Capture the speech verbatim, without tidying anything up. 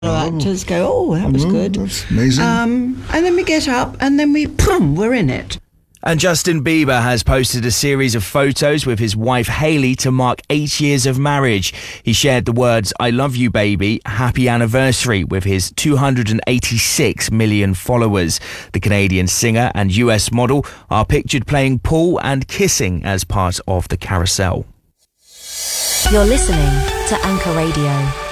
Oh. Actors go, oh, that was oh, good. That's amazing. Um, and then we get up and then we, boom, we're in it. And Justin Bieber has posted a series of photos with his wife Hailey to mark eight years of marriage. He shared the words, "I love you, baby, happy anniversary," with his two hundred eighty-six million followers. The Canadian singer and U S model are pictured playing pool and kissing as part of the carousel. You're listening to Anchor Radio.